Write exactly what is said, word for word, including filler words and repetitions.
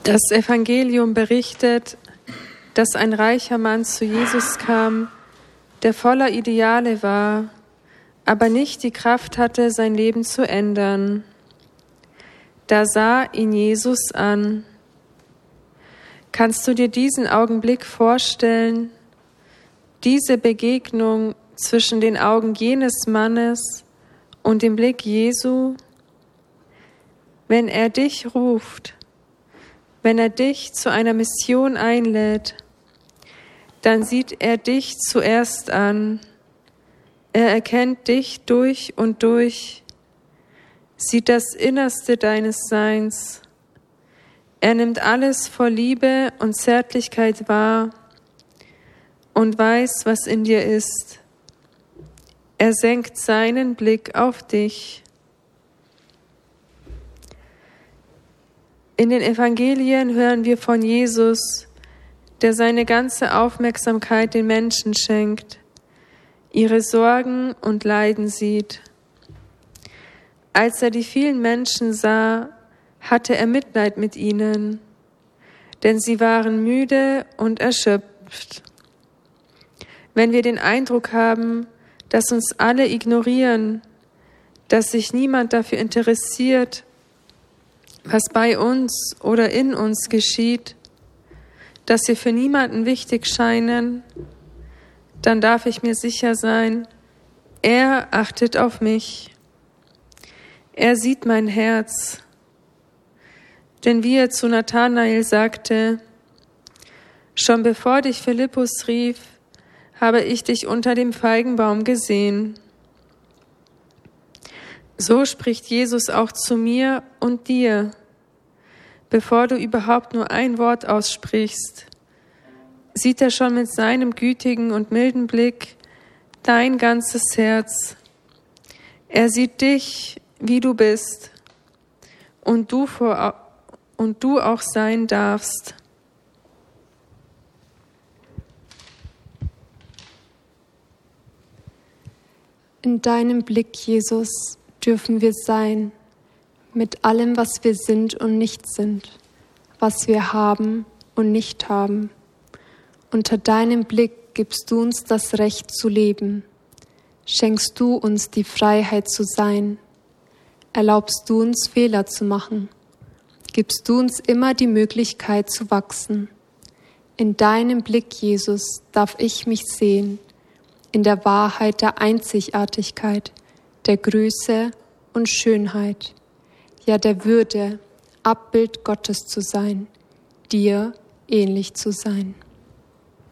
Das Evangelium berichtet, dass ein reicher Mann zu Jesus kam, der voller Ideale war, aber nicht die Kraft hatte, sein Leben zu ändern. Da sah ihn Jesus an. Kannst du dir diesen Augenblick vorstellen, diese Begegnung zwischen den Augen jenes Mannes und dem Blick Jesu? Wenn er dich ruft, wenn er dich zu einer Mission einlädt, dann sieht er dich zuerst an. Er erkennt dich durch und durch, sieht das Innerste deines Seins. Er nimmt alles voll Liebe und Zärtlichkeit wahr und weiß, was in dir ist. Er senkt seinen Blick auf dich. In den Evangelien hören wir von Jesus, der seine ganze Aufmerksamkeit den Menschen schenkt, ihre Sorgen und Leiden sieht. Als er die vielen Menschen sah, hatte er Mitleid mit ihnen, denn sie waren müde und erschöpft. Wenn wir den Eindruck haben, dass uns alle ignorieren, dass sich niemand dafür interessiert, was bei uns oder in uns geschieht, dass wir für niemanden wichtig scheinen, dann darf ich mir sicher sein, er achtet auf mich. Er sieht mein Herz. Denn wie er zu Nathanael sagte, schon bevor dich Philippus rief, habe ich dich unter dem Feigenbaum gesehen. So spricht Jesus auch zu mir und dir, bevor du überhaupt nur ein Wort aussprichst, sieht er schon mit seinem gütigen und milden Blick dein ganzes Herz. Er sieht dich, wie du bist, und du, vor, und du auch sein darfst. In deinem Blick, Jesus, dürfen wir sein, mit allem, was wir sind und nicht sind, was wir haben und nicht haben. Unter deinem Blick gibst du uns das Recht zu leben. Schenkst du uns die Freiheit zu sein. Erlaubst du uns Fehler zu machen. Gibst du uns immer die Möglichkeit zu wachsen. In deinem Blick, Jesus, darf ich mich sehen, in der Wahrheit der Einzigartigkeit, der Größe und Schönheit, ja der Würde, Abbild Gottes zu sein, dir ähnlich zu sein.